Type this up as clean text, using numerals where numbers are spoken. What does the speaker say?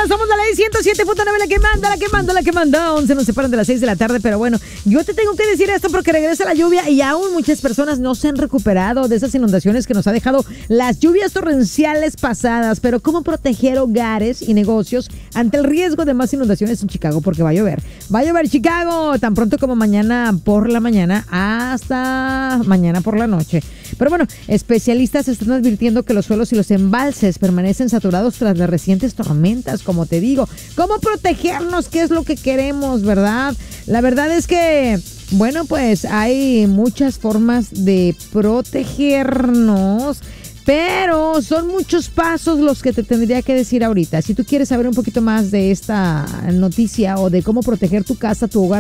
somos la ley 107.9, la que manda. 11 nos separan de las 6 de la tarde, pero bueno, yo te tengo que decir esto porque regresa la lluvia y aún muchas personas no se han recuperado de esas inundaciones que nos ha dejado las lluvias torrenciales pasadas. Pero ¿cómo proteger hogares y negocios ante el riesgo de más inundaciones en Chicago? Porque va a llover. Va a llover Chicago tan pronto como mañana por la mañana hasta mañana por la noche. Pero bueno, especialistas están advirtiendo que los suelos y los embalses permanecen saturados tras las recientes tormentas, como te digo. ¿Cómo protegernos? ¿Qué es lo que queremos, verdad? La verdad es que, bueno, pues hay muchas formas de protegernos, pero son muchos pasos los que te tendría que decir ahorita. Si tú quieres saber un poquito más de esta noticia o de cómo proteger tu casa, tu hogar,